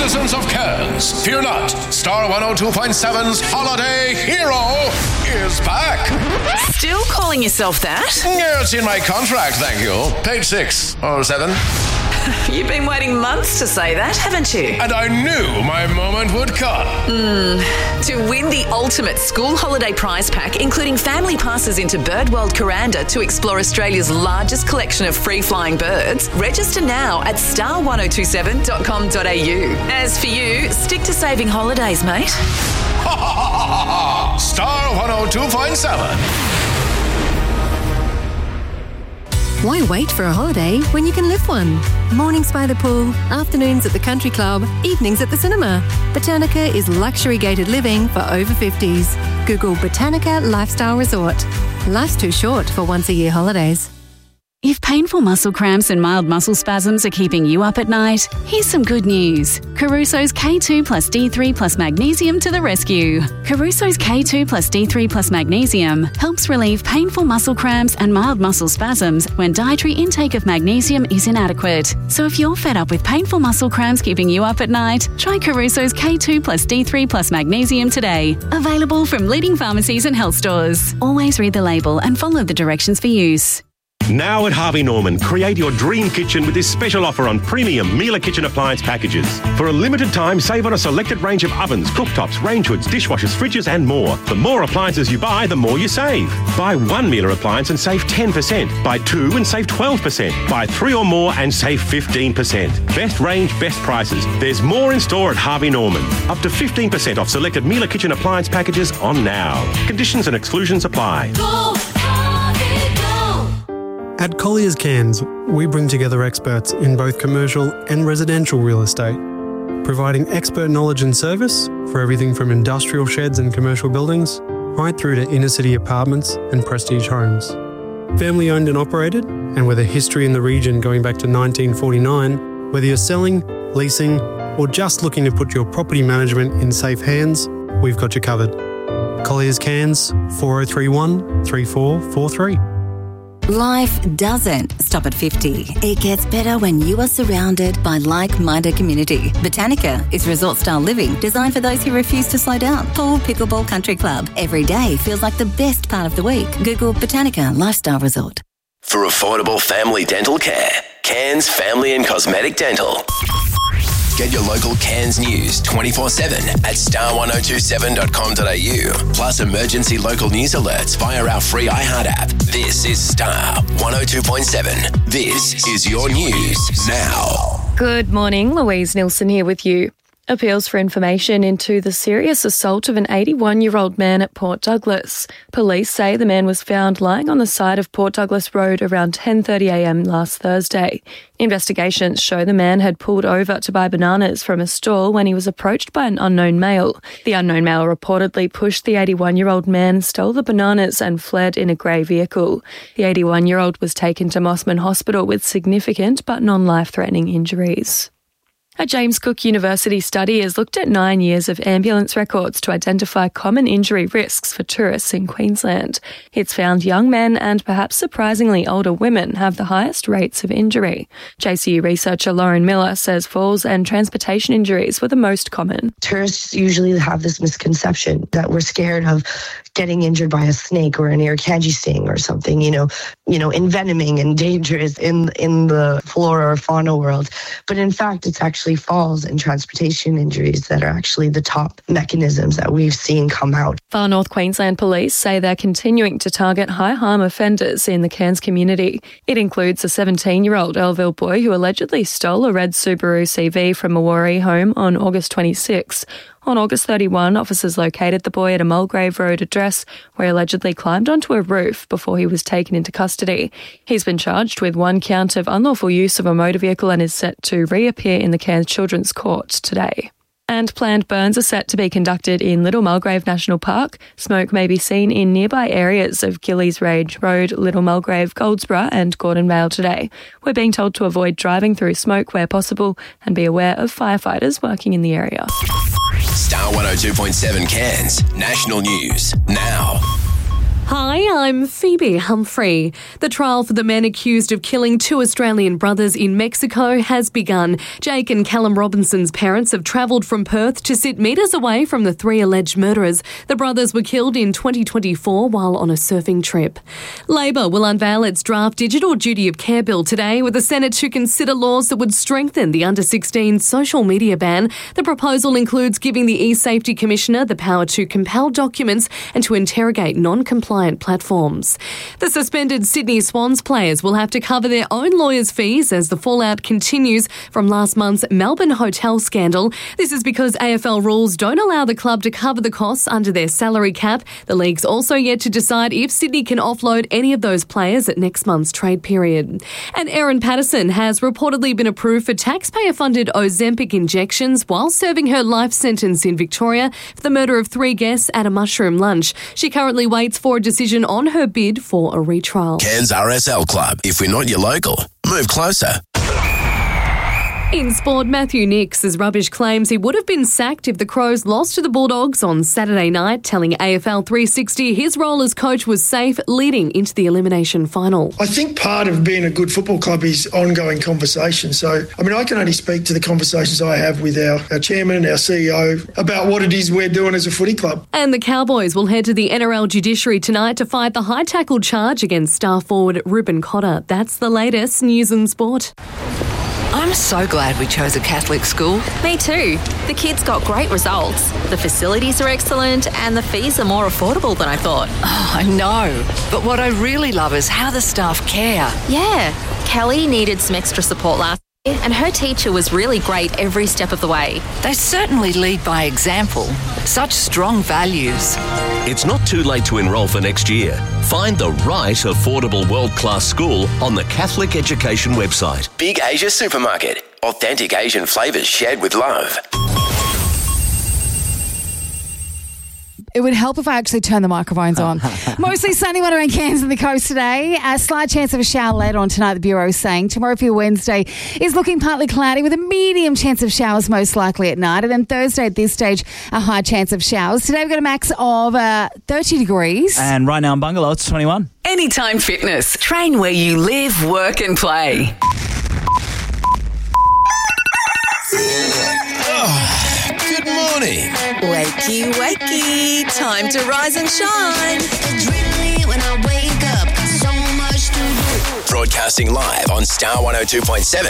citizens of Cairns, fear not. Star 102.7's Holiday Hero is back. Still calling yourself that? Yeah, it's in my contract, thank you. Page 6 or 7. You've been waiting months to say that, haven't you? And I knew my moment would come. To win the ultimate school holiday prize pack, including family passes into Birdworld Kuranda to explore Australia's largest collection of free-flying birds, register now at star1027.com.au. As for you, stick to saving holidays, mate. Star 102.7. Why wait for a holiday when you can live one? Mornings by the pool, afternoons at the country club, evenings at the cinema. Botanica is luxury gated living for over 50s. Google Botanica Lifestyle Resort. Life's too short for once-a-year holidays. If painful muscle cramps and mild muscle spasms are keeping you up at night, here's some good news. Caruso's K2 plus D3 plus magnesium to the rescue. Caruso's K2 plus D3 plus magnesium helps relieve painful muscle cramps and mild muscle spasms when dietary intake of magnesium is inadequate. So if you're fed up with painful muscle cramps keeping you up at night, try Caruso's K2 plus D3 plus magnesium today. Available from leading pharmacies and health stores. Always read the label and follow the directions for use. Now at Harvey Norman, create your dream kitchen with this special offer on premium Miele kitchen appliance packages. For a limited time, save on a selected range of ovens, cooktops, range hoods, dishwashers, fridges and more. The more appliances you buy, the more you save. Buy one Miele appliance and save 10%. Buy two and save 12%. Buy three or more and save 15%. Best range, best prices. There's more in store at Harvey Norman. Up to 15% off selected Miele kitchen appliance packages on now. Conditions and exclusions apply. At Colliers Cairns, we bring together experts in both commercial and residential real estate, providing expert knowledge and service for everything from industrial sheds and commercial buildings right through to inner-city apartments and prestige homes. Family owned and operated, and with a history in the region going back to 1949, whether you're selling, leasing, or just looking to put your property management in safe hands, we've got you covered. Colliers Cairns, 4031 3443. Life doesn't stop at 50. It gets better when you are surrounded by like-minded community. Botanica is resort-style living designed for those who refuse to slow down. Pool, pickleball, country club. Every day feels like the best part of the week. Google Botanica Lifestyle Resort. For affordable family dental care, Cairns Family and Cosmetic Dental. Get your local Cairns news 24/7 at star1027.com.au. Plus emergency local news alerts via our free iHeart app. This is Star 102.7. This is your news now. Good morning, Louise Nilsson here with you. Appeals for information into the serious assault of an 81-year-old man at Port Douglas. Police say the man was found lying on the side of Port Douglas Road around 10:30am last Thursday. Investigations show the man had pulled over to buy bananas from a stall when he was approached by an unknown male. The unknown male reportedly pushed the 81-year-old man, stole the bananas and fled in a grey vehicle. The 81-year-old was taken to Mossman Hospital with significant but non-life-threatening injuries. A James Cook University study has looked at 9 years of ambulance records to identify common injury risks for tourists in Queensland. It's found young men and perhaps surprisingly older women have the highest rates of injury. JCU researcher Lauren Miller says falls and transportation injuries were the most common. Tourists usually have this misconception that we're scared of getting injured by a snake or an irukandji sting or something, envenoming and dangerous in the flora or fauna world. But in fact, it's actually falls and transportation injuries that are actually the top mechanisms that we've seen come out. Far North Queensland Police say they're continuing to target high-harm offenders in the Cairns community. It includes a 17-year-old Elville boy who allegedly stole a red Subaru CV from a Waree home on August 26. On August 31, officers located the boy at a Mulgrave Road address where he allegedly climbed onto a roof before he was taken into custody. He's been charged with one count of unlawful use of a motor vehicle and is set to reappear in the Cairns Children's Court today. And planned burns are set to be conducted in Little Mulgrave National Park. Smoke may be seen in nearby areas of Gillies Range Road, Little Mulgrave, Goldsborough and Gordon Vale today. We're being told to avoid driving through smoke where possible and be aware of firefighters working in the area. Star 102.7 Cairns, national news now. Hi, I'm Phoebe Humphrey. The trial for the men accused of killing 2 Australian brothers in Mexico has begun. Jake and Callum Robinson's parents have travelled from Perth to sit metres away from the 3 alleged murderers. The brothers were killed in 2024 while on a surfing trip. Labor will unveil its draft Digital Duty of Care bill today, with the Senate to consider laws that would strengthen the under-16 social media ban. The proposal includes giving the eSafety Commissioner the power to compel documents and to interrogate non-compliant platforms. The suspended Sydney Swans players will have to cover their own lawyers' fees as the fallout continues from last month's Melbourne hotel scandal. This is because AFL rules don't allow the club to cover the costs under their salary cap. The league's also yet to decide if Sydney can offload any of those players at next month's trade period. And Erin Patterson has reportedly been approved for taxpayer-funded Ozempic injections while serving her life sentence in Victoria for the murder of 3 guests at a mushroom lunch. She currently waits for a decision on her bid for a retrial. Cairns RSL Club. If we're not your local, move closer. In sport, Matthew Nix's rubbish claims he would have been sacked if the Crows lost to the Bulldogs on Saturday night, telling AFL 360 his role as coach was safe leading into the elimination final. I think part of being a good football club is ongoing conversation. So, I can only speak to the conversations I have with our chairman, our CEO, about what it is we're doing as a footy club. And the Cowboys will head to the NRL judiciary tonight to fight the high tackle charge against star forward Ruben Cotter. That's the latest news and sport. I'm so glad we chose a Catholic school. Me too. The kids got great results. The facilities are excellent and the fees are more affordable than I thought. Oh, I know. But what I really love is how the staff care. Yeah. Kelly needed some extra support last year and her teacher was really great every step of the way. They certainly lead by example. Such strong values. It's not too late to enrol for next year. Find the right affordable world-class school on the Catholic Education website. Big Asia Supermarket. Authentic Asian flavours shared with love. It would help if I actually turned the microphones on. Mostly sunny one around Cairns and the coast today. A slight chance of a shower later on tonight, the Bureau is saying. Tomorrow for your Wednesday is looking partly cloudy with a medium chance of showers most likely at night. And then Thursday at this stage, a high chance of showers. Today we've got a max of 30 degrees. And right now in Bungalow, it's 21. Anytime Fitness. Train where you live, work and play. Good morning. Wakey, wakey. Time to rise and shine. When I wake up, so much to do. Broadcasting live on Star 102.7.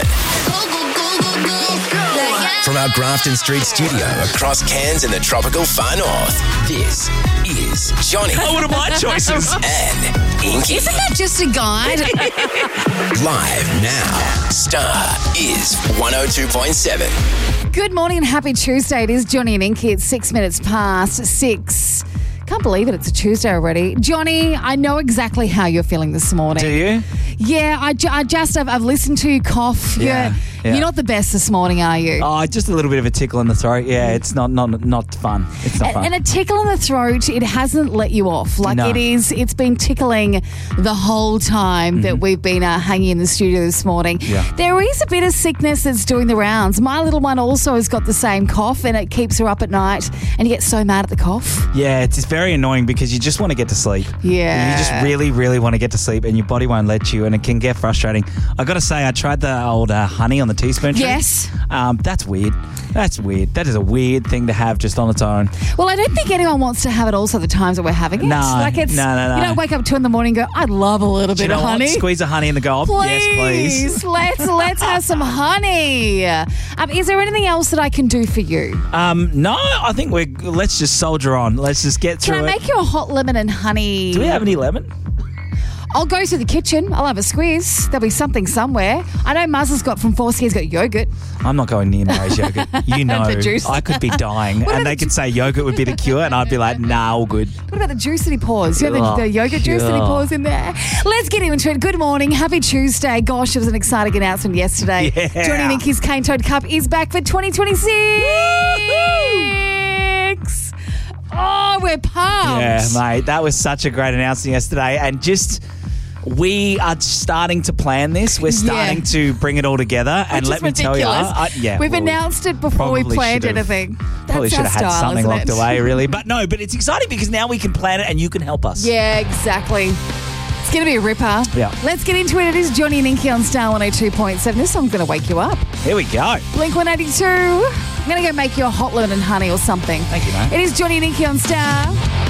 From our Grafton Street studio across Cairns in the tropical far north, this is Johnny. Oh, what are my choices? And Inky. Isn't that just a guide? Live now. Star is 102.7. Good morning and happy Tuesday. It is Johnny and Inky. It's 6 minutes past 6. Can't believe it. It's a Tuesday already. Johnny, I know exactly how you're feeling this morning. Do you? Yeah, I've listened to you cough. Yeah. You're not the best this morning, are you? Oh, just a little bit of a tickle in the throat. Yeah, it's not fun. It's not fun. And a tickle in the throat, it hasn't let you off. No. It's been tickling the whole time that we've been hanging in the studio this morning. Yeah. There is a bit of sickness that's doing the rounds. My little one also has got the same cough and it keeps her up at night and you get so mad at the cough. Yeah, it's very annoying because you just want to get to sleep. Yeah. You just really, really want to get to sleep and your body won't let you and it can get frustrating. I got to say, I tried the old honey on the teaspoon trick. Yes. That's weird. That's weird. That is a weird thing to have just on its own. Well, I don't think anyone wants to have it also the times that we're having it. No. No. You don't wake up 2 a.m. and go, I'd love a little bit of honey. Squeeze the honey in the gob. Please. Yes, please. Let's have some honey. Is there anything else that I can do for you? No, I think let's just soldier on. Let's just get through it. Can I make you a hot lemon and honey? Do we have any lemon? I'll go to the kitchen. I'll have a squeeze. There'll be something somewhere. I know Muzz has got from Forsky, he's got yogurt. I'm not going near Mary's yogurt. You know, The juice. I could be dying and they could say yogurt would be the cure and I'd be like, nah, all good. What about the juice that he pours? You have the yogurt juice that he pours in there. Let's get into it. Good morning. Happy Tuesday. Gosh, it was an exciting announcement yesterday. Yeah. Johnny and Inky's Cane Toad Cup is back for 2026. Oh, we're pumped. Yeah, mate, that was such a great announcement yesterday and just... We are starting to plan this. We're starting to bring it all together. And let me tell you, We've announced it before we planned anything. Probably should have had something locked away, really. But no, but it's exciting because now we can plan it and you can help us. Yeah, exactly. It's going to be a ripper. Yeah. Let's get into it. It is Johnny and Inky on Star 102.7. This song's going to wake you up. Here we go. Blink 182. I'm going to go make you a hot lemon and honey or something. Thank you, mate. It is Johnny and Inky on Star.